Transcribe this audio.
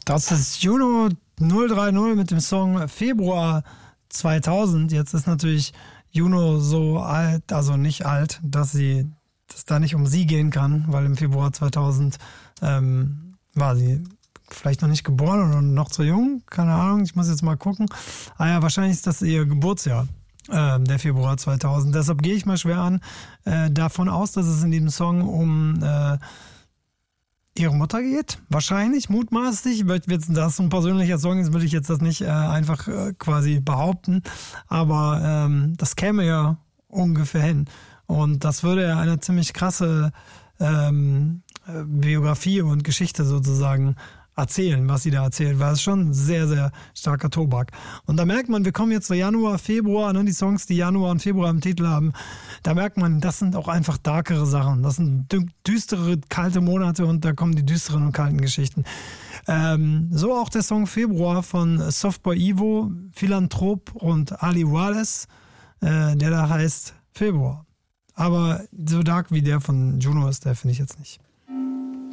Das ist Juno 030 mit dem Song Februar 2000. Jetzt ist natürlich Juno so alt, also nicht alt, dass da nicht um sie gehen kann, weil im Februar 2000 war sie vielleicht noch nicht geboren oder noch zu jung, keine Ahnung, ich muss jetzt mal gucken. Wahrscheinlich ist das ihr Geburtsjahr, der Februar 2000. Deshalb gehe ich mal schwer davon aus, dass es in diesem Song um ihre Mutter geht. Wahrscheinlich, mutmaßlich. Das so ein persönlicher Song ist, würde ich jetzt das nicht einfach quasi behaupten. Aber das käme ja ungefähr hin. Und das würde ja eine ziemlich krasse Biografie und Geschichte sozusagen erzählen, was sie da erzählt, weil es schon sehr, sehr starker Tobak. Und da merkt man, wir kommen jetzt zu Januar, Februar, ne, die Songs, die Januar und Februar im Titel haben, da merkt man, das sind auch einfach darkere Sachen. Das sind düstere, kalte Monate und da kommen die düsteren und kalten Geschichten. So auch der Song Februar von Softboy Ivo, Philanthrop und Ali Wallace, der da heißt Februar. Aber so dark wie der von Juno ist, der finde ich jetzt nicht.